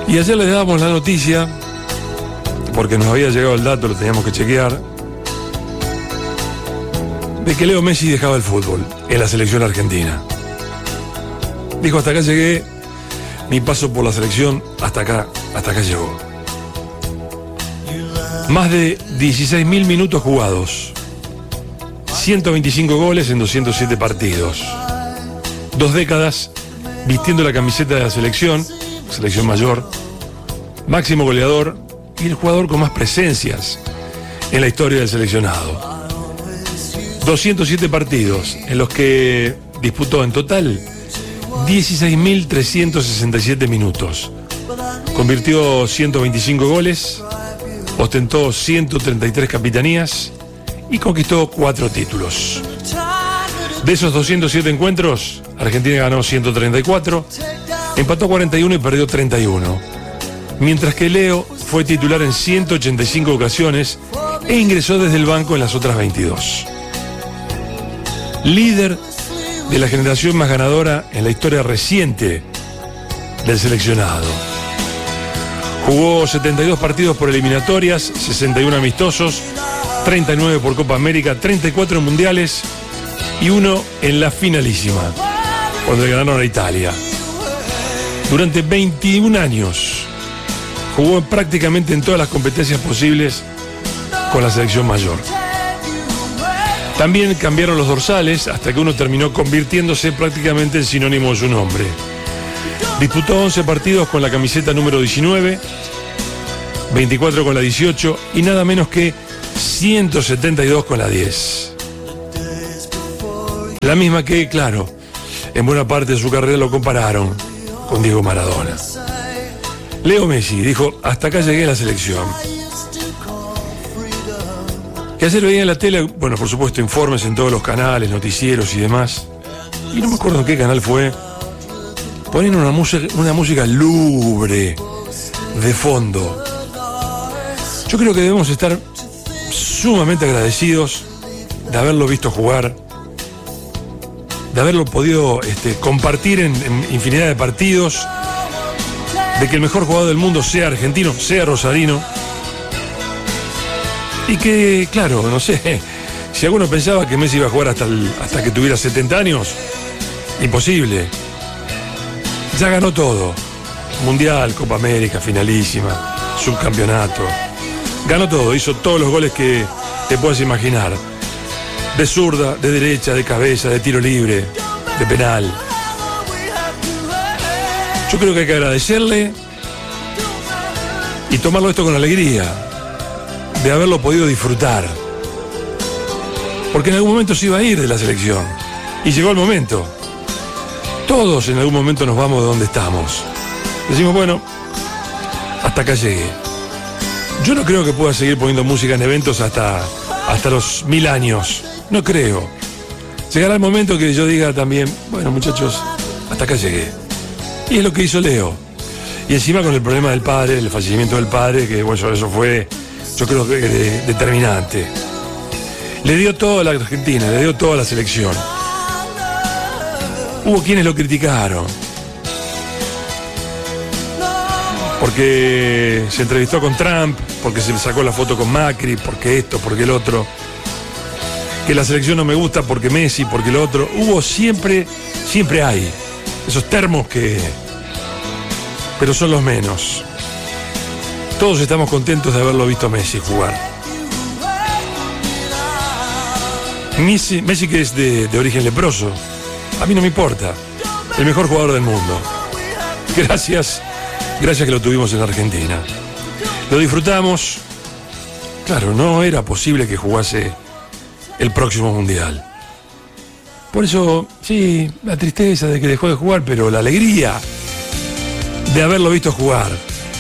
Y ayer les dábamos la noticia, porque nos había llegado el dato, lo teníamos que chequear, de que Leo Messi dejaba el fútbol en la selección argentina. Dijo, hasta acá llegué, mi paso por la selección, hasta acá llegó. Más de 16.000 minutos jugados, 125 goles en 207 partidos, 2 décadas vistiendo la camiseta de la selección mayor, máximo goleador y el jugador con más presencias en la historia del seleccionado. 207 partidos en los que disputó en total 16.367 minutos. Convirtió 125 goles, ostentó 133 capitanías y conquistó 4 títulos. De esos 207 encuentros, Argentina ganó 134, empató 41 y perdió 31. Mientras que Leo fue titular en 185 ocasiones e ingresó desde el banco en las otras 22. Líder de la generación más ganadora en la historia reciente del seleccionado. Jugó 72 partidos por eliminatorias, 61 amistosos, 39 por Copa América, 34 en mundiales y 1 en la finalísima, cuando le ganaron a Italia. Durante 21 años jugó prácticamente en todas las competencias posibles con la selección mayor. También cambiaron los dorsales hasta que uno terminó convirtiéndose prácticamente en sinónimo de su nombre. Disputó 11 partidos con la camiseta número 19, 24 con la 18 y nada menos que 172 con la 10. La misma que, claro, en buena parte de su carrera lo compararon con Diego Maradona. Leo Messi dijo, hasta acá llegué a la selección. Que ayer veía en la tele, bueno, por supuesto, informes en todos los canales, noticieros y demás. Y no me acuerdo en qué canal fue. Ponen una música lúgubre de fondo. Yo creo que debemos estar sumamente agradecidos de haberlo visto jugar, de haberlo podido compartir en infinidad de partidos, de que el mejor jugador del mundo sea argentino, sea rosarino. Y que, claro, no sé, si alguno pensaba que Messi iba a jugar hasta que tuviera 70 años, imposible. Ya ganó todo. Mundial, Copa América, finalísima, subcampeonato. Ganó todo, hizo todos los goles que te puedas imaginar. De zurda, de derecha, de cabeza, de tiro libre, de penal. Yo creo que hay que agradecerle y tomarlo esto con alegría, de haberlo podido disfrutar. Porque en algún momento se iba a ir de la selección. Y llegó el momento. Todos en algún momento nos vamos de donde estamos. Decimos, bueno, hasta acá llegué. Yo no creo que pueda seguir poniendo música en eventos hasta los 1000 años. No creo. Llegará el momento que yo diga también, bueno, muchachos, hasta acá llegué. Y es lo que hizo Leo. Y encima con el problema del padre, el fallecimiento del padre, que bueno, eso fue, yo creo que determinante. Le dio todo a la Argentina, le dio todo a la selección. Hubo quienes lo criticaron porque se entrevistó con Trump, porque se sacó la foto con Macri, porque esto, porque el otro, que la selección no me gusta porque Messi, porque el otro. Hubo siempre hay esos termos pero son los menos. Todos estamos contentos de haberlo visto a Messi jugar. Messi que es de origen leproso, a mí no me importa. El mejor jugador del mundo. Gracias que lo tuvimos en Argentina. Lo disfrutamos. Claro, no era posible que jugase el próximo Mundial. Por eso, sí, la tristeza de que dejó de jugar, pero la alegría de haberlo visto jugar.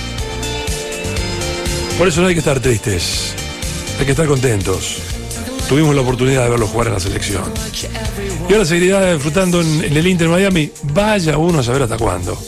Por eso no hay que estar tristes, hay que estar contentos. Tuvimos la oportunidad de verlo jugar en la selección. Y ahora seguirá disfrutando en el Inter Miami. Vaya uno a saber hasta cuándo.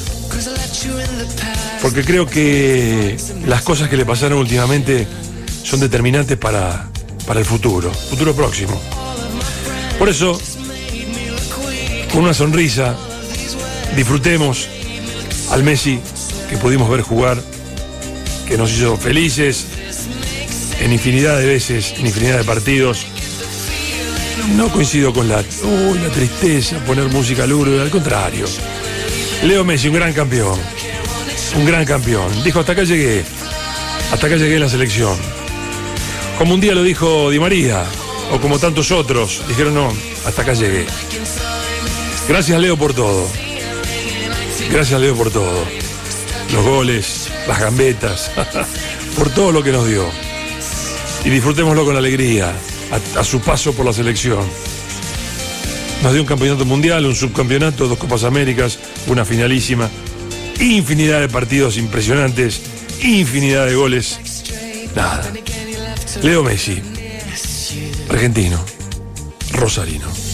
Porque creo que las cosas que le pasaron últimamente son determinantes para el futuro próximo. Por eso, con una sonrisa, disfrutemos al Messi que pudimos ver jugar, que nos hizo felices en infinidad de veces, en infinidad de partidos. No coincido con la tristeza, poner música lúgubre, al contrario. Leo Messi, un gran campeón. Un gran campeón. Dijo, hasta acá llegué en la selección. Como un día lo dijo Di María, o como tantos otros, dijeron, no, hasta acá llegué. Gracias, Leo, por todo. Gracias, Leo, por todo. Los goles, las gambetas, por todo lo que nos dio. Y disfrutémoslo con alegría, a su paso por la selección. Nos dio un campeonato mundial, un subcampeonato, 2 Copas Américas, una finalísima, infinidad de partidos impresionantes, infinidad de goles. Nada. Leo Messi, argentino, rosarino.